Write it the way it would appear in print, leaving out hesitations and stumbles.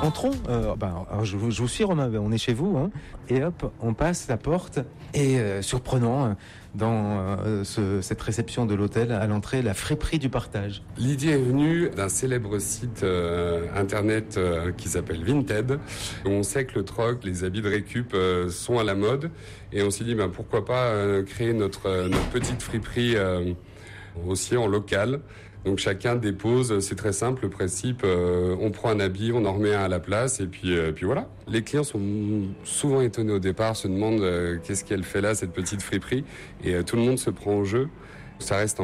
Entrons, alors je vous suis Romain, on est chez vous, hein, et hop, on passe la porte, et surprenant, dans cette réception de l'hôtel, à l'entrée, la friperie du partage. L'idée est venue d'un célèbre site internet qui s'appelle Vinted. On sait que le troc, les habits de récup sont à la mode, et on s'est dit pourquoi pas créer notre petite friperie aussi en local. Donc chacun dépose, c'est très simple le principe, on prend un habit, on en remet un à la place et puis voilà. Les clients sont souvent étonnés au départ, se demandent qu'est-ce qu'elle fait là cette petite friperie et tout le monde se prend au jeu. Ça reste